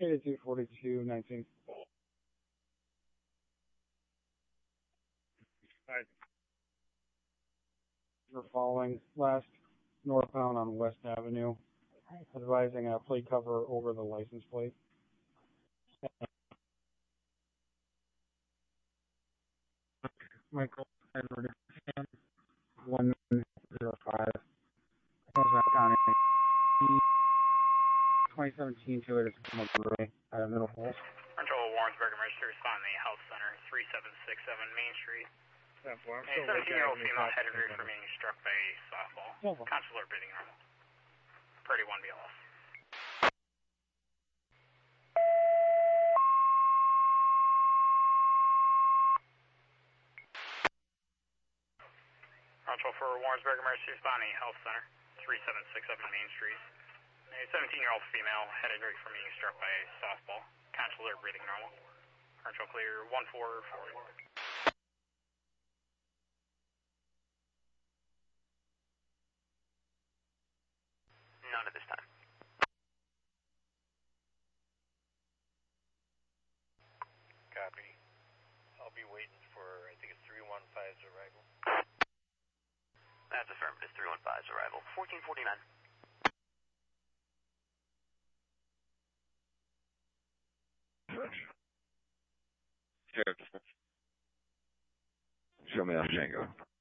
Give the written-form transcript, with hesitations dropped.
824219. Alright. We're following last northbound on West Avenue, advising a plate cover over the license plate. Michael Edward 105. County. 2017 to it is Gray at Middle Falls. Control Warrensburg Emergency Respond the Health Center, 3767 Main Street. A 17-year-old female headed for being struck by a softball. Consular breathing normal. Priority 1 BLS. Control for Warrensburg Emergency Respond the Health Center, 3767 Main Street. A 17-year-old female headed for being struck by a softball. Consular breathing normal. Control clear 1440. None at this time. Copy. I'll be waiting for, I think it's 315's arrival. That's affirmative, 315's arrival. 1449. Show me on Django.